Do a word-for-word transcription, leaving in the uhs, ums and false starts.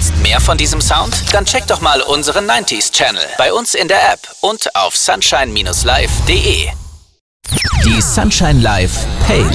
willst mehr von diesem Sound? Dann check doch mal unseren neunziger Channel bei uns in der App und auf sunshine Live punkt de. Die Sunshine Live Pay